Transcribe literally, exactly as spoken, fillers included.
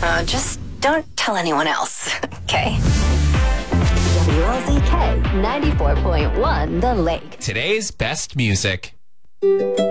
Uh, just don't tell anyone else, okay? W L Z K ninety-four point one The Lake. Today's best music.